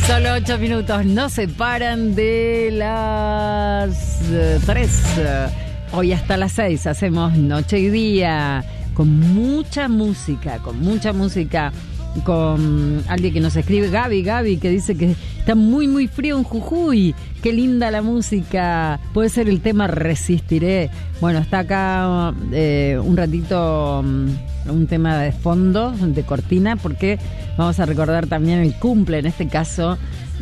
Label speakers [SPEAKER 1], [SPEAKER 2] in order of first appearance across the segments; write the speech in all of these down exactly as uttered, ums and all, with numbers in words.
[SPEAKER 1] Solo ocho minutos nos separan de las uh, tres. Uh, hoy hasta las seis hacemos Noche y Día con mucha música, con mucha música. Con alguien que nos escribe, Gaby, Gaby, que dice que está muy, muy frío en Jujuy. Qué linda la música. Puede ser el tema Resistiré. Bueno, está acá eh, un ratito un tema de fondo, de cortina, porque vamos a recordar también el cumple, en este caso,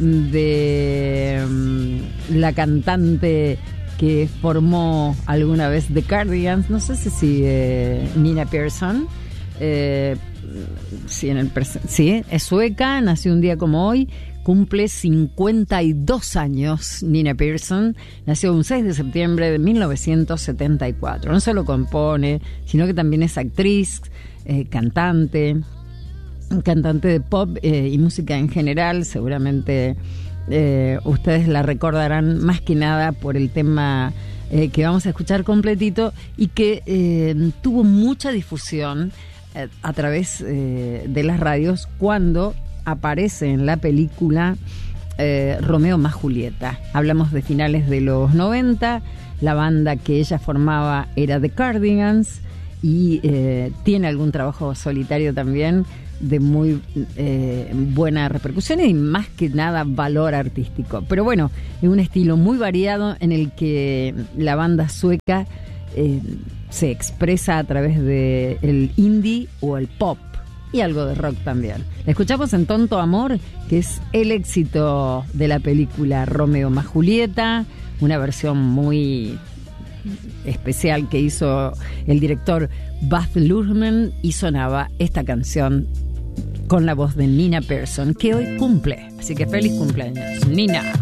[SPEAKER 1] de um, la cantante que formó alguna vez The Cardigans. No sé si, si eh, Nina Persson. Eh, Sí, en el prese- sí, es sueca, nació un día como hoy, cumple cincuenta y dos años. Nina Persson nació un seis de septiembre de mil novecientos setenta y cuatro. No solo compone, sino que también es actriz, eh, cantante, cantante de pop eh, y música en general. Seguramente eh, ustedes la recordarán más que nada por el tema eh, que vamos a escuchar completito y que eh, tuvo mucha difusión a través eh, de las radios cuando aparece en la película eh, Romeo más Julieta. Hablamos de finales de los noventa, la banda que ella formaba era The Cardigans y eh, tiene algún trabajo solitario también de muy eh, buena repercusión y más que nada valor artístico. Pero bueno, es un estilo muy variado en el que la banda sueca eh, se expresa a través de el indie o el pop y algo de rock también. La escuchamos en Tonto Amor, que es el éxito de la película Romeo más Julieta, una versión muy especial que hizo el director Baz Luhrmann, y sonaba esta canción con la voz de Nina Persson, que hoy cumple. Así que feliz cumpleaños, Nina.